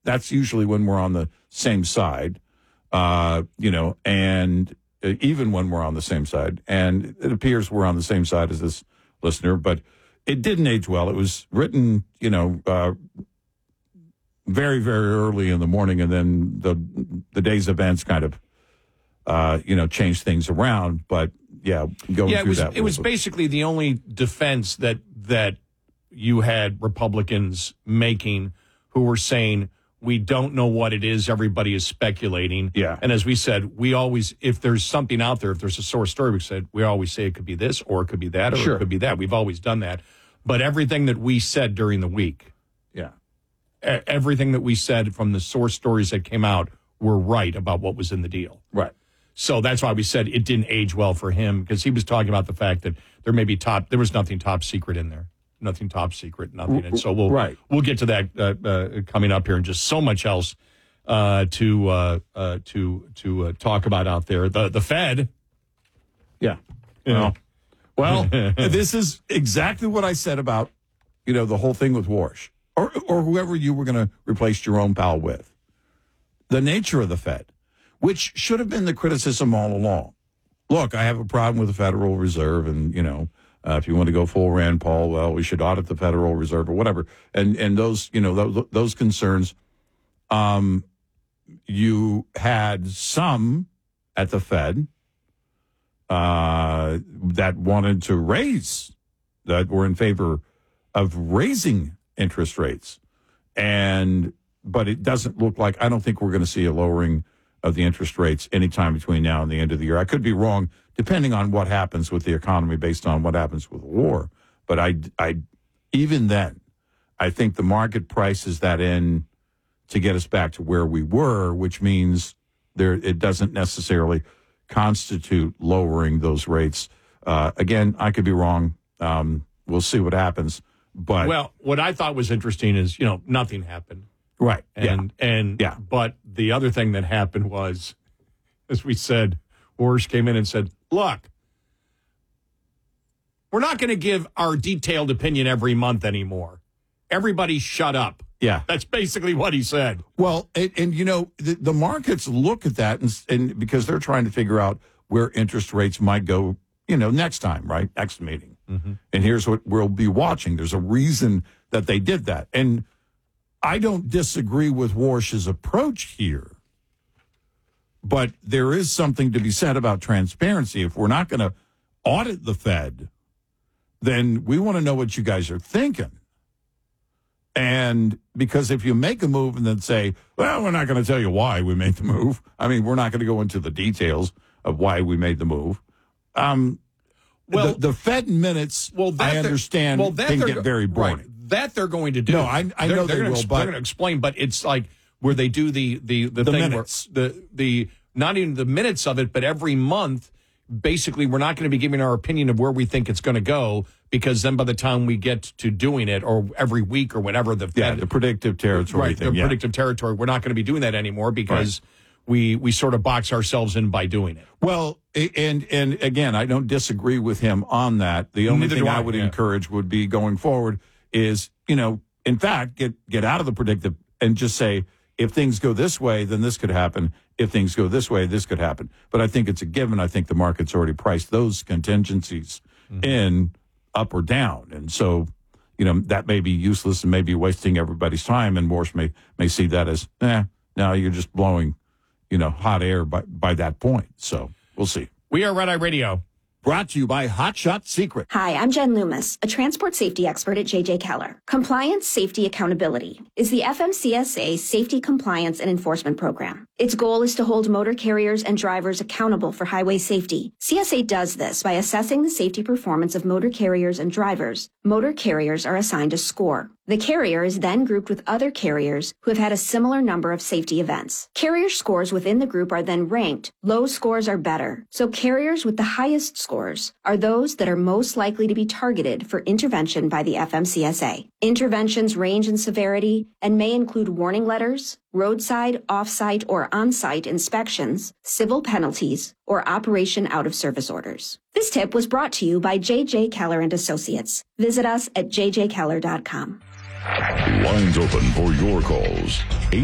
That's usually when we're on the same side, and even when we're on the same side. And it appears we're on the same side as this listener, but it didn't age well. It was written, very, very early in the morning, and then the day's events kind of, changed things around. But, it was basically the only defense that you had Republicans making who were saying, we don't know what it is. Everybody is speculating. Yeah. And as we said, we always, if there's something out there, if there's a source story, we always say it could be this or it could be that or it could be that. We've always done that. But everything that we said during the week, everything that we said from the source stories that came out were right about what was in the deal. Right. So that's why we said it didn't age well for him, because he was talking about the fact that there was nothing top secret in there. Nothing top secret, nothing. And so we'll get to that coming up here, and just so much else to talk about out there. The Fed. Yeah. Well, this is exactly what I said about, the whole thing with Warsh or whoever you were going to replace Jerome Powell with. The nature of the Fed, which should have been the criticism all along. Look, I have a problem with the Federal Reserve, and, if you want to go full Rand Paul, well, we should audit the Federal Reserve or whatever. And those, those concerns, you had some at the Fed that wanted to that were in favor of raising interest rates. But it doesn't look like, I don't think we're going to see a lowering of the interest rates anytime between now and the end of the year. I could be wrong, depending on what happens with the economy based on what happens with the war. But I even then, I think the market prices that in to get us back to where we were, which means it doesn't necessarily constitute lowering those rates. Again, I could be wrong. We'll see what happens. But what I thought was interesting is, nothing happened. Right. But the other thing that happened was, as we said, Warsh came in and said, look, we're not going to give our detailed opinion every month anymore. Everybody shut up. Yeah. That's basically what he said. Well, the markets look at that and because they're trying to figure out where interest rates might go, next time, right? Next meeting. Mm-hmm. And here's what we'll be watching. There's a reason that they did that. And I don't disagree with Warsh's approach here, but there is something to be said about transparency. If we're not going to audit the Fed, then we want to know what you guys are thinking. And because if you make a move and then say, well, we're not going to tell you why we made the move. I mean, we're not going to go into the details of why we made the move. The Fed minutes, I understand, can get very boring. Right. That they're going to do. No, I know they will. They're going to explain, but it's like where they do the thing minutes. where the not even the minutes of it, but every month, basically, we're not going to be giving our opinion of where we think it's going to go, because then by the time we get to doing it, or every week or whenever the predictive territory thing, predictive territory, we're not going to be doing that anymore because we sort of box ourselves in by doing it. Well, and again, I don't disagree with him on that. The only thing I would encourage would be going forward is, in fact, get out of the predictive and just say, if things go this way, then this could happen. If things go this way, this could happen. But I think it's a given. I think the market's already priced those contingencies in up or down. And so, that may be useless and may be wasting everybody's time. And Warsh may see that as, now you're just blowing, hot air by that point. So we'll see. We are Red Eye Radio. Brought to you by Hot Shot Secret. Hi, I'm Jen Loomis, a transport safety expert at JJ Keller. Compliance, Safety, Accountability is the FMCSA safety, compliance, and enforcement program. Its goal is to hold motor carriers and drivers accountable for highway safety. CSA does this by assessing the safety performance of motor carriers and drivers. Motor carriers are assigned a score. The carrier is then grouped with other carriers who have had a similar number of safety events. Carrier scores within the group are then ranked. Low scores are better. So carriers with the highest scores are those that are most likely to be targeted for intervention by the FMCSA. Interventions range in severity and may include warning letters, roadside, off-site, or on-site inspections, civil penalties, or operation out-of-service orders. This tip was brought to you by J.J. Keller & Associates. Visit us at jjkeller.com. Lines open for your calls.